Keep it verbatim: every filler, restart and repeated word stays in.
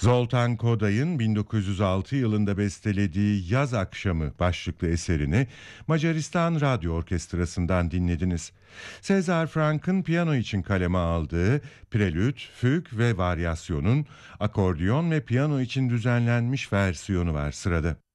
Zoltan Koday'ın bin dokuz yüz altı yılında bestelediği Yaz Akşamı başlıklı eserini Macaristan Radyo Orkestrası'ndan dinlediniz. César Frank'ın piyano için kaleme aldığı prelüt, füg ve varyasyonun akordeon ve piyano için düzenlenmiş versiyonu var sırada.